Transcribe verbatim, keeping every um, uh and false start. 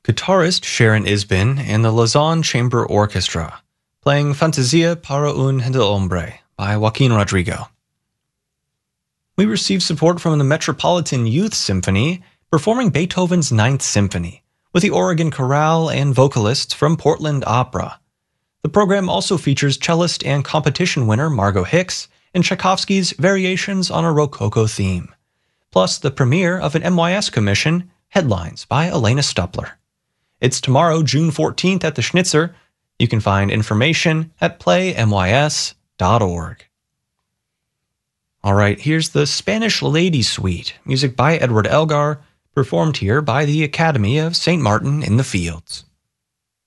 Guitarist Sharon Isbin and the Lausanne Chamber Orchestra, playing Fantasia para un Gentilhombre by Joaquin Rodrigo. We received support from the Metropolitan Youth Symphony, performing Beethoven's Ninth Symphony, with the Oregon Chorale and vocalists from Portland Opera. The program also features cellist and competition winner Margot Hicks and Tchaikovsky's Variations on a Rococo Theme, plus the premiere of an M Y S commission, Headlines by Elena Stupler. It's tomorrow, June fourteenth at the Schnitzer. You can find information at play m y s dot org. All right, here's the Spanish Lady Suite, music by Edward Elgar, performed here by the Academy of Saint Martin in the Fields.